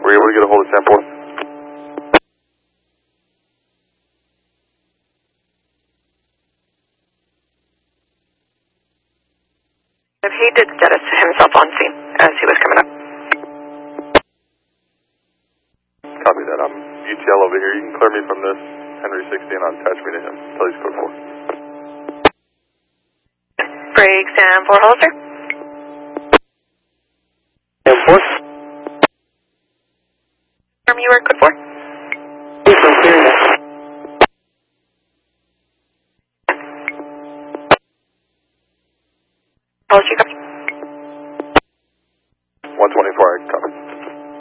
Were you able to get a hold of Sam 4? He did status himself on scene as he was coming up. Copy that. I'm UTL over here. You can clear me from this Henry 60 and attach me to him. Tell he's code 4. Break Sam 4, hold sir. Sam 4? You were code 4? Yes, I'm clearing that. Apology, copy. 124, I